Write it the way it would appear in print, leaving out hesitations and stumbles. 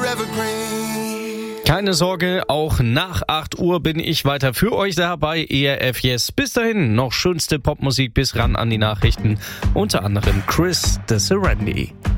Keine Sorge, auch nach 8 Uhr bin ich weiter für euch da bei ERF Yes. Bis dahin noch schönste Popmusik bis ran an die Nachrichten. Unter anderem Chris de Serenity.